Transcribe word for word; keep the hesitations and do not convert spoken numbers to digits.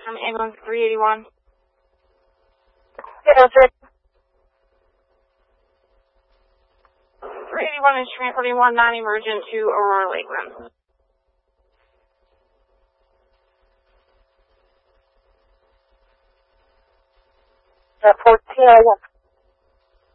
from ambulance three eighty-one. Yeah, that's right. three eighty-one is transporting one non-emergent to Aurora Lakeland. Uh, fourteen oh one.